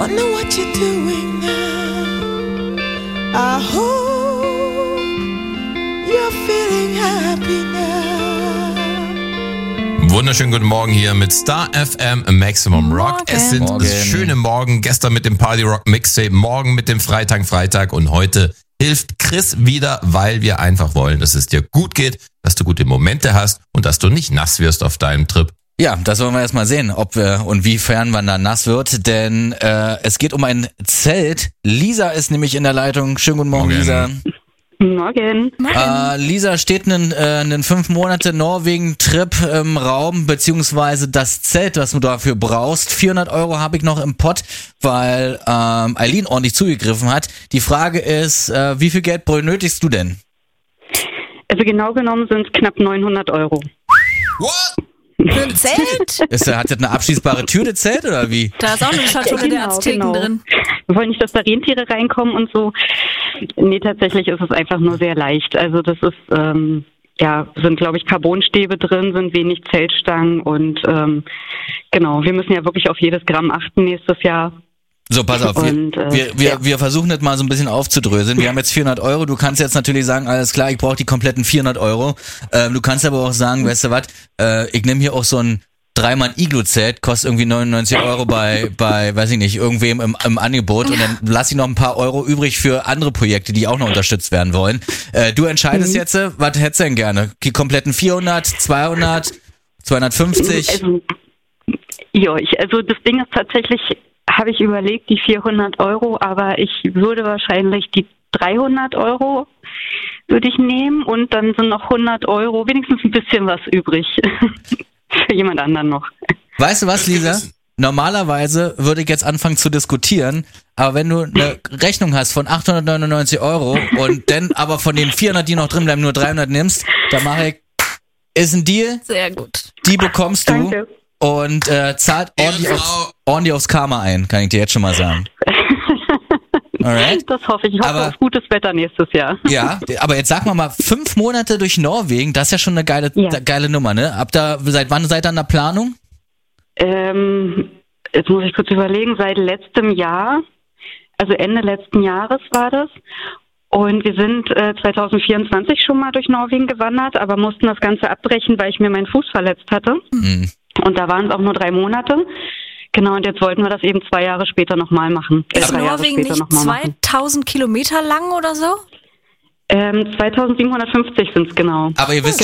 Wonder what you're doing now. I hope you're feeling happy now. Wunderschönen guten Morgen hier mit Star FM Maximum Rock. Es sind schöne Morgen. Gestern mit dem Party Rock Mixtape, morgen mit dem Freitag und heute hilft Chris wieder, weil wir einfach wollen, dass es dir gut geht, dass du gute Momente hast und dass du nicht nass wirst auf deinem Trip. Ja, das wollen wir erstmal sehen, ob wir und wiefern man da nass wird, denn es geht um ein Zelt. Lisa ist nämlich in der Leitung. Schönen guten Morgen, Lisa. Morgen. Lisa, steht einen 5 Monate Norwegen-Trip im Raum, beziehungsweise das Zelt, was du dafür brauchst. 400 € habe ich noch im Pott, weil Eileen ordentlich zugegriffen hat. Die Frage ist, wie viel Geld benötigst du denn? Also genau genommen sind es knapp 900 €. What? Für ein Zelt? Hat das eine abschließbare Tür, das Zelt, oder wie? Da ist auch eine Schatulle der Azteken drin. Wir wollen nicht, dass da Rentiere reinkommen und so. Nee, tatsächlich ist es einfach nur sehr leicht. Also das ist, sind glaube ich Carbonstäbe drin, sind wenig Zeltstangen und genau, wir müssen ja wirklich auf jedes Gramm achten nächstes Jahr. So, pass auf, wir versuchen das mal so ein bisschen aufzudröseln. Wir haben jetzt 400 €. Du kannst jetzt natürlich sagen, alles klar, ich brauche die kompletten 400 €. Du kannst aber auch sagen, weißt du was, ich nehme hier auch so ein 3-Mann-Iglu-Zelt, kostet irgendwie 99 € bei weiß ich nicht, irgendwem im Angebot und dann lass ich noch ein paar Euro übrig für andere Projekte, die auch noch unterstützt werden wollen. Du entscheidest jetzt, was hättest du denn gerne? Die kompletten 400, 200, 250? Also das Ding ist tatsächlich, habe ich überlegt, die 400 €, aber ich würde wahrscheinlich die 300 € würde ich nehmen und dann sind noch 100 €, wenigstens ein bisschen was übrig für jemand anderen noch. Weißt du was, Lisa? Normalerweise würde ich jetzt anfangen zu diskutieren, aber wenn du eine Rechnung hast von 899 € und dann aber von den 400, die noch drin bleiben, nur 300 nimmst, dann mache ich, ist ein Deal. Sehr gut. Die bekommst du. Danke. Und zahlt ordentlich aufs Karma ein, kann ich dir jetzt schon mal sagen. Alright? Das hoffe ich. Ich hoffe auf gutes Wetter nächstes Jahr. Ja, aber jetzt sag mal 5 Monate durch Norwegen, das ist ja schon eine geile Nummer, ne? Seit wann seid ihr an der Planung? Jetzt muss ich kurz überlegen, seit letztem Jahr, also Ende letzten Jahres war das. Und wir sind 2024 schon mal durch Norwegen gewandert, aber mussten das Ganze abbrechen, weil ich mir meinen Fuß verletzt hatte. Mhm. Und da waren es auch nur 3 Monate. Genau, und jetzt wollten wir das eben 2 Jahre später nochmal machen. Ist Norwegen nicht 2000 Kilometer lang oder so? 2750 sind es genau. Aber ihr wisst